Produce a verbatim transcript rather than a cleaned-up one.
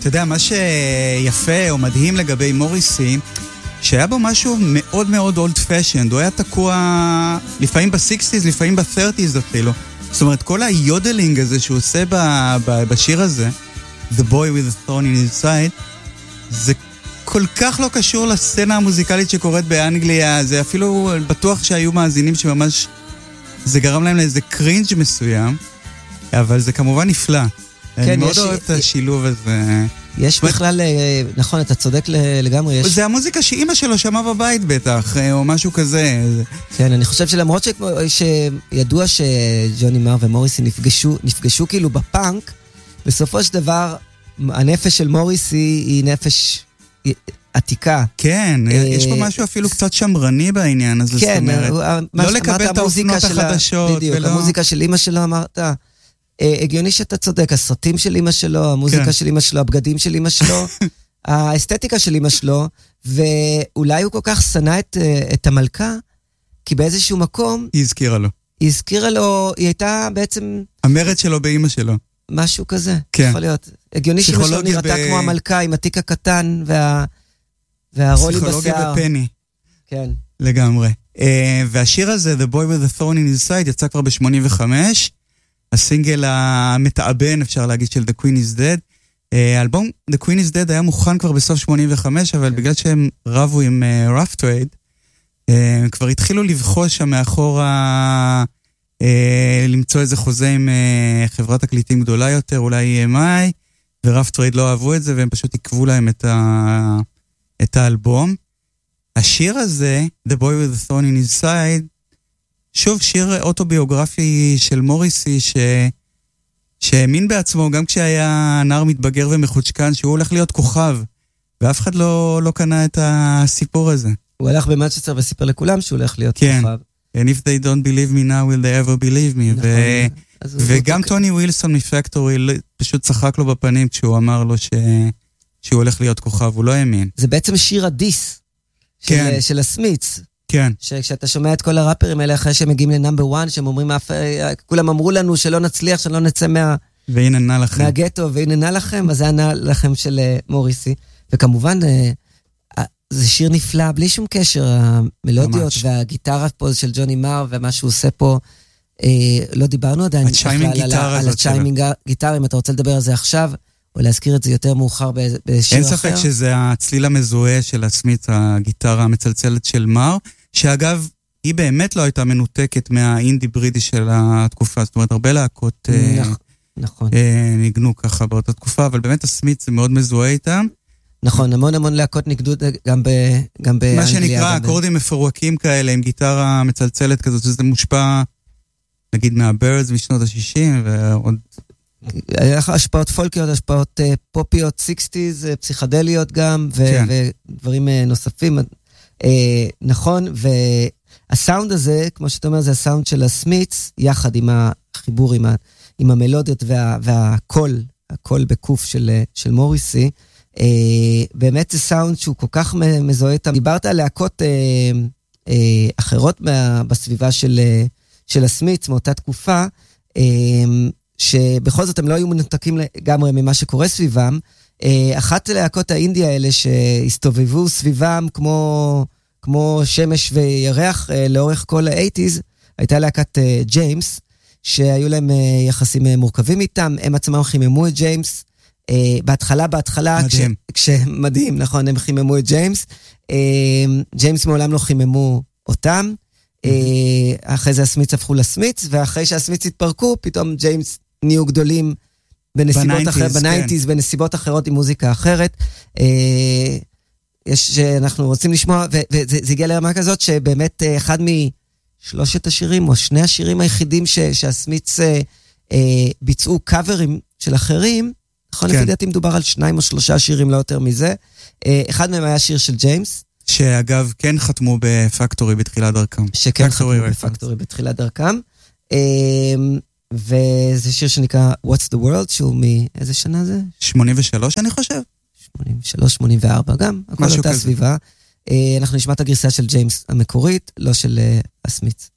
אתה יודע, מה שיפה או מדהים לגבי מוריסי, שהיה בו משהו מאוד מאוד old fashioned, הוא היה תקוע לפעמים ב-שישים, לפעמים ב-שלושים אפילו. זאת אומרת, כל היודלינג הזה שהוא עושה ב- ב- בשיר הזה, The Boy with a Thorn in His Side, זה כל כך לא קשור לסצנה המוזיקלית שקורית באנגליה, זה אפילו בטוח שהיו מאזינים שממש, זה גרם להם לאיזה קרינג' מסוים, אבל זה כמובן נפלא. כן, אני מאוד אוהב את השילוב הזה. יש בכלל, נכון, אתה צודק לגמרי. זה המוזיקה שאימא שלו שמעה בבית בטח, או משהו כזה. כן, אני חושב שלמרות שידוע שג'וני מר ומוריסי נפגשו, נפגשו כאילו בפאנק, בסופו של דבר, הנפש של מוריסי היא נפש עתיקה. כן, יש פה משהו אפילו קצת שמרני בעניין, אז זאת אומרת, לא לקבל את האופנות החדשות. בדיוק, המוזיקה של אמא שלו אמרת, הגיוני שאתה צודק, הסרטים של אמא שלו, המוזיקה של אמא שלו, הבגדים של אמא שלו, האסתטיקה של אמא שלו, ואולי הוא כל כך שנא את המלכה, כי באיזשהו מקום... היא הזכירה לו. היא הזכירה לו, היא הייתה בעצם... המרד שלו באמא שלו. משהו כזה, כן. יכול להיות. הגיוני שאמא שלו נראתה ב... כמו המלכה, עם התיק הקטן וה... והרולי בשיער. פסיכולוגיה בפני. כן. לגמרי. Uh, והשיר הזה, The Boy with a Thorn in His Side, יצא כבר ב-שמונים וחמש, הסינגל המתאבן, אפשר להגיד, של The Queen is Dead. האלבום uh, The Queen is Dead היה מוכן כבר בסוף שמונים וחמש, אבל בגלל שהם רבו עם uh, Rough Trade, uh, הם כבר התחילו לבחוש שם מאחורה... Uh, למצוא איזה חוזה עם uh, חברת תקליטים גדולה יותר, אולי E M I, ורף טרייד לא אהבו את זה, והם פשוט עקבו להם את, ה... את האלבום. השיר הזה, The Boy with a Thorn in His Side, שוב שיר אוטוביוגרפי של מוריסי, ש... שהאמין בעצמו, גם כשהיה נער מתבגר ומחוצ'קן, שהוא הולך להיות כוכב, ואף אחד לא, לא קנה את הסיפור הזה. הוא הלך במנצ'סטר וסיפר לכולם שהוא הולך להיות כן. כוכב. And if they don't believe me now, will they ever believe me? ו- וגם טוני ווילסון מפקטורי פשוט צחק לו בפנים כשהוא אמר לו ש- שהוא הולך להיות כוכב, הוא לא האמין. זה בעצם שיר הדיס של, כן. של הסמיץ. כן. שכשאתה שומע את כל הראפרים האלה אחרי שהם מגיעים לנאמבר וואן, שהם אומרים, כולם אמרו לנו שלא נצליח, שלא נצא מה... והנה נע לכם. מהגטו, והנה נע לכם, אז זה נע לכם של מוריסי. וכמובן... זה שיר נפלא, בלי שום קשר, המלודיות ממש. והגיטרה פה של ג'וני מר, ומה שהוא עושה פה, אה, לא דיברנו עדיין. הצ'יימינג גיטרה על הצ'יימינג גיטרה, אם אתה רוצה לדבר על זה עכשיו, או להזכיר את זה יותר מאוחר בשיר אין אחר. ספק שזה הצליל המזוהה של הסמית, הגיטרה המצלצלת של מר, שאגב, היא באמת לא הייתה מנותקת מהאינדי ברידי של התקופה, זאת אומרת, הרבה להקות נכון, אה, נכון. אה, ניגנו ככה באותה תקופה, אבל באמת הסמית זה מאוד מזוהה איתם, נכון, המון המון להקות נגדו גם, ב, גם באנגליה. מה שנקרא אקורדים מפורקים כאלה, עם גיטרה מצלצלת כזאת, שזה מושפע, נגיד, מהבירדס משנות ה-שישים, ועוד... היה לך השפעות פולקיות, השפעות uh, פופיות, סיקסטיז, uh, פסיכדליות גם, ו- כן. ודברים uh, נוספים. Uh, נכון, והסאונד הזה, כמו שאתה אומר, זה הסאונד של הסמיץ, יחד עם החיבור, עם, ה- עם המלודיות וה- והקול, הקול בקוף של, של מוריסי, Uh, באמת זה סאונד שהוא כל כך מזוהה איתם. דיברת על להקות uh, uh, אחרות מה, בסביבה של, uh, של הסמיץ מאותה תקופה, uh, שבכל זאת הם לא היו מנותקים לגמרי ממה שקורה סביבם. Uh, אחת להקות האינדיה האלה שהסתובבו סביבם כמו, כמו שמש וירח uh, לאורך כל ה-שמונים, הייתה להקת uh, ג'יימס, שהיו להם uh, יחסים uh, מורכבים איתם, הם עצמם חיממו את ג'יימס, Uh, בהתחלה, בהתחלה, מדהים. כש, כש, מדהים, נכון, הם חיממו את ג'יימס. Uh, ג'יימס מעולם לא חיממו אותם. Uh, אחרי זה הסמיץ הפכו לסמיץ, ואחרי שהסמיץ התפרקו, פתאום ג'יימס נהיו גדולים בנסיבות אחרות, בניינטיז, כן. בנסיבות אחרות עם מוזיקה אחרת. Uh, יש שאנחנו רוצים לשמוע, וזה הגיע לרמה כזאת, שבאמת uh, אחד משלושת השירים, או שני השירים היחידים ש, שהסמיץ uh, uh, ביצעו קאברים של אחרים, נכון, לפי דעתי מדובר על שניים או שלושה שירים, לא יותר מזה. אחד מהם היה שיר של ג'יימס. שאגב, כן חתמו בפקטורי בתחילת דרכם. שכן חתמו בפקטורי בתחילת דרכם. וזה שיר שנקרא What's the World, שהוא מאיזה שנה זה? שמונים ושלוש, אני חושב. שמונים ושלוש, שמונים וארבע גם. הכל אותה סביבה. אנחנו נשמע את הגרסה של ג'יימס המקורית, לא של הסמיץ.